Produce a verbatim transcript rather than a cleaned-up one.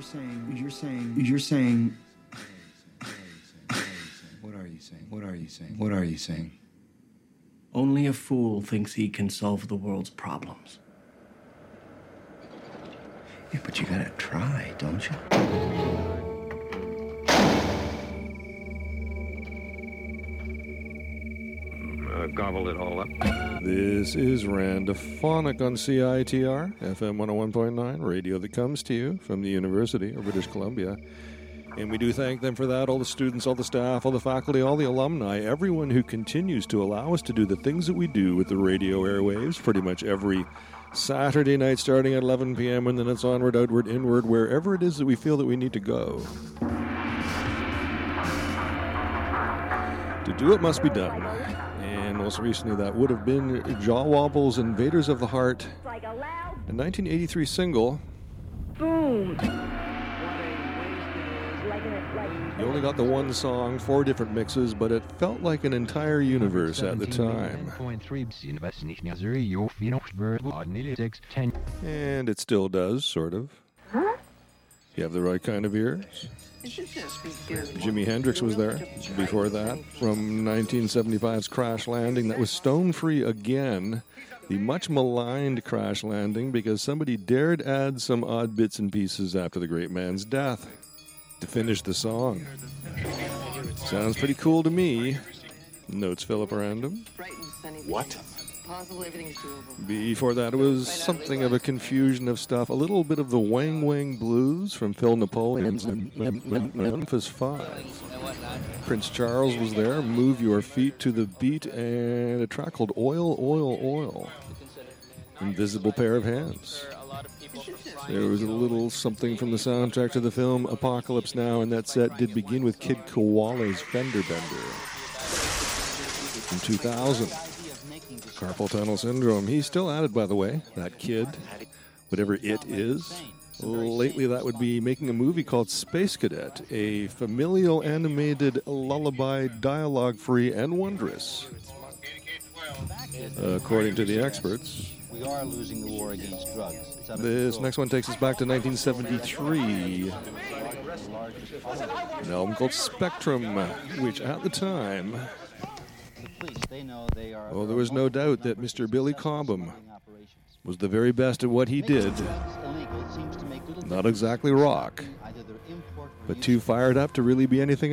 saying, you're saying, you're saying. What are you saying? What are you saying? What are you saying? Only a fool thinks he can solve the world's problems. Yeah, but you gotta try, don't you? Uh, gobbled it all up. This is Randophonic on C I T R, F M one oh one point nine, radio that comes to you from the University of British Columbia. And we do thank them for that, all the students, all the staff, all the faculty, all the alumni, everyone who continues to allow us to do the things that we do with the radio airwaves pretty much every Saturday night starting at eleven p.m. and then it's onward, outward, inward, wherever it is that we feel that we need to go. To do it must be done. And most recently that would have been Jaw Wobble's Invaders of the Heart, a nineteen eighty-three single. Boom. You only got the one song, four different mixes, but it felt like an entire universe at the time. And it still does, sort of. You have the right kind of ears. Jimi Hendrix was there before that, from nineteen seventy-five's Crash Landing. That was Stone Free again, the much maligned Crash Landing, because somebody dared add some odd bits and pieces after the great man's death to finish the song. Sounds pretty cool to me. Notes Philip Random. What? Before that, it was something of a confusion of stuff. A little bit of the Wang Wang Blues from Phil Napoleon's Memphis Five. Prince Charles was there, Move Your Feet to the Beat, and a track called Oil, Oil, Oil. Invisible Pair of Hands. There was a little something from the soundtrack to the film Apocalypse Now, and that set did begin with Kid Koala's Fender Bender. In two thousand, Carpal Tunnel Syndrome. He's still at it, by the way, that kid, whatever it is. Lately, that would be making a movie called Space Cadet, a familial animated lullaby, dialogue-free and wondrous. Uh, according to the experts. We are losing the war against drugs. This next one takes us back to nineteen seventy-three. An album called Spectrum, which at the time, well, there was no doubt that Mister Billy Cobham was the very best at what he did. Not exactly rock, but too fired up to really be anything